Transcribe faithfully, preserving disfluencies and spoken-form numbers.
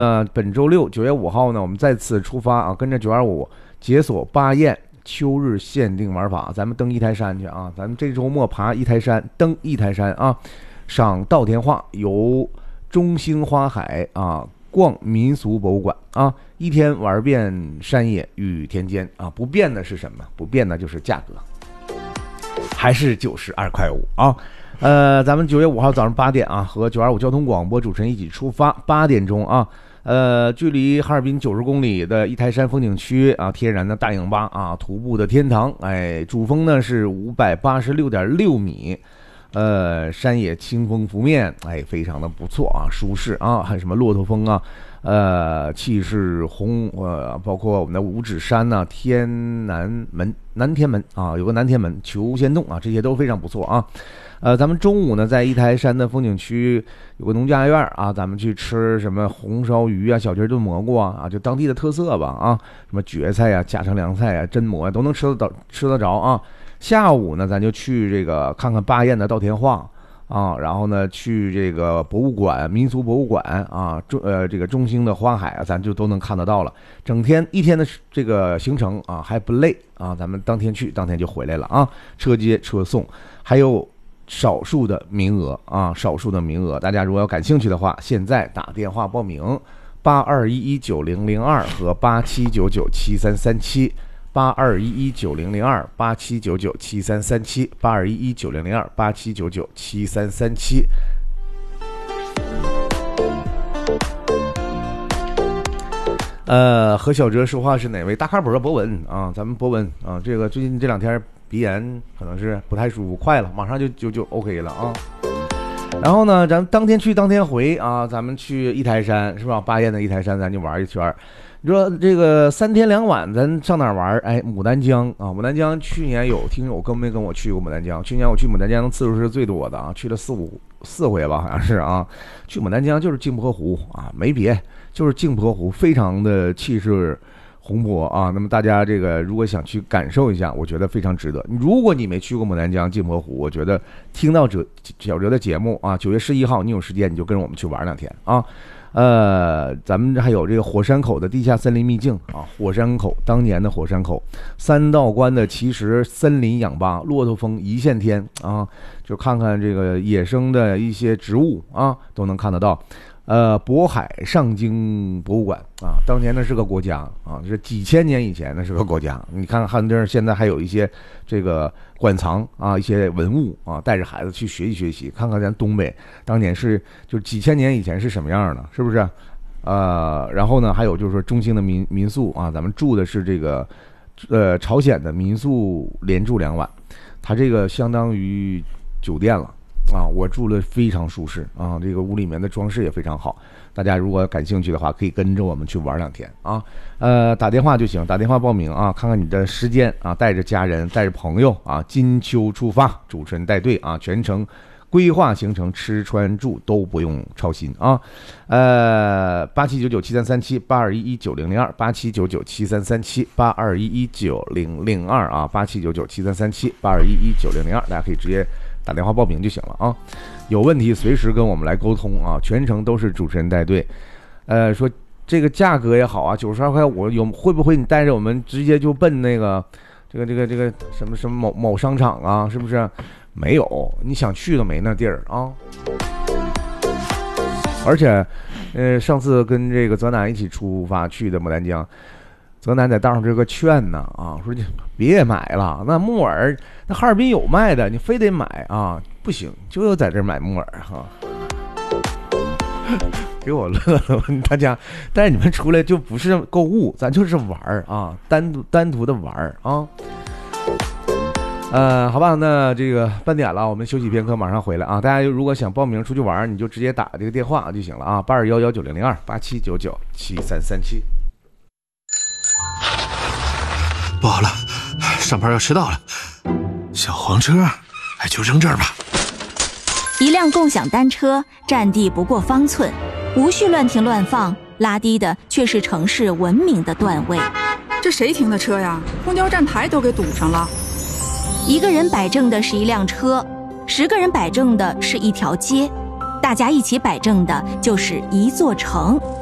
呃，本周六九月五号呢，我们再次出发啊，跟着九二五解锁巴彦秋日限定玩法，咱们登一台山去啊！咱们这周末爬一台山，登一台山啊，赏稻田画，游中兴花海啊，逛民俗博物馆啊，一天玩遍山野与田间啊！不变的是什么？不变的就是价格，还是九十二块五啊！呃，咱们九月五号早上八点啊，和九二五交通广播主持人一起出发，八点钟啊。呃，距离哈尔滨九十公里的一台山风景区啊，天然的大影巴啊，徒步的天堂，哎，主峰呢是五百八十六点六米，呃，山野清风拂面，哎，非常的不错啊，舒适啊，还有什么骆驼峰啊，呃，气势宏，呃，包括我们的五指山呐、啊，天南门、南天门啊，有个南天门、求仙洞啊，这些都非常不错啊。呃，咱们中午呢，在一台山的风景区有个农家院啊，咱们去吃什么红烧鱼啊、小鸡炖蘑菇啊，啊，就当地的特色吧啊，什么蕨菜呀、家常凉菜啊、榛蘑啊，都能吃得到、吃得着啊。下午呢，咱就去这个看看巴彦的稻田画啊，然后呢，去这个博物馆、民俗博物馆啊，中呃这个中兴的花海啊，咱就都能看得到了。整天一天的这个行程啊，还不累啊，咱们当天去，当天就回来了啊，车接车送，还有少数的名额啊，少数的名额，大家如果要感兴趣的话，现在打电话报名，八二一一九零零二和八七九九七三三七，八二一一九零零二八七九九七三三七，八二一一九零零二八七九九七三三七。呃，和小哲说话是哪位？大卡博博文啊，咱们博文啊，这个最近这两天鼻炎可能是不太舒服，快了，马上就就就 OK 了啊。然后呢，咱们当天去当天回啊，咱们去一台山是吧？巴彦的一台山，咱就玩一圈。你说这个三天两晚，咱上哪儿玩？哎，牡丹江啊，牡丹江去年有听友跟没跟我去过牡丹江？去年我去牡丹江的次数是最多的啊，去了四五四回吧，好像是啊。去牡丹江就是镜泊湖啊，没别，就是镜泊湖，非常的气势宏博啊。那么大家这个如果想去感受一下，我觉得非常值得。如果你没去过牡丹江镜泊湖，我觉得听到哲小哲的节目啊，九月十一号你有时间你就跟着我们去玩两天啊。呃，咱们还有这个火山口的地下森林秘境啊，火山口当年的火山口，三道关的奇石森林氧吧，骆驼峰一线天啊，就看看这个野生的一些植物啊，都能看得到。呃，渤海上京博物馆啊，当年那是个国家啊，是几千年以前那是个国家。你看看这儿现在还有一些这个馆藏啊，一些文物啊，带着孩子去学习学习，看看咱东北当年是就几千年以前是什么样的，是不是？呃，然后呢，还有就是说中兴的民民宿啊，咱们住的是这个呃朝鲜的民宿，连住两晚，它这个相当于酒店了。啊，我住了非常舒适啊，这个屋里面的装饰也非常好。大家如果感兴趣的话，可以跟着我们去玩两天啊。呃，打电话就行，打电话报名啊，看看你的时间啊，带着家人，带着朋友啊，金秋出发，主持人带队啊，全程规划行程，吃穿住都不用操心啊。呃，八七九九七三三七，八二一一九零零二，八七九九七三三七，八二一一九零零二啊，八七九九七三三七，八二一一九零零二，大家可以直接打电话报名就行了啊，有问题随时跟我们来沟通啊，全程都是主持人带队。呃，说这个价格也好啊，九十二块五有会不会你带着我们直接就奔那个这个这个这个什么什么某某商场啊？是不是？没有，你想去都没那地儿啊。而且，呃，上次跟这个泽南一起出发去的牡丹江。泽南在道上这个劝呢啊，说你别买了，那木耳那哈尔滨有卖的，你非得买啊，不行，就要在这买木耳哈、啊，给我乐了，大家，但是你们出来就不是购物，咱就是玩啊，单独单独的玩啊。呃，好吧，那这个半点了，我们休息片刻，马上回来啊。大家如果想报名出去玩，你就直接打这个电话就行了啊，八二幺幺九零零二八七九九七三三七。 不好了，上班要迟到了。小黄车，哎，就扔这儿吧。 一辆共享单车占地不过方寸，无需乱停乱放，拉低的却是城市文明的段位。 这谁停的车呀？公交站牌都给堵上了。 一个人摆正的是一辆车，十个人摆正的是一条街，大家一起摆正的就是一座城。